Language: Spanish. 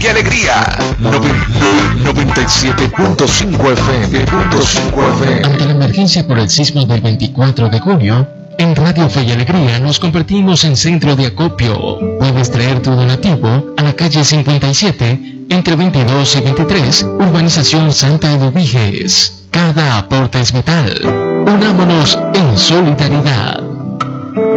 y Alegría. 97.5 FM. Ante la emergencia por el sismo del 24 de junio, en Radio Fe y Alegría nos convertimos en centro de acopio. Puedes traer tu donativo a la calle 57, entre 22 y 23, Urbanización Santa Eduviges. Cada aporte es vital. Unámonos en solidaridad.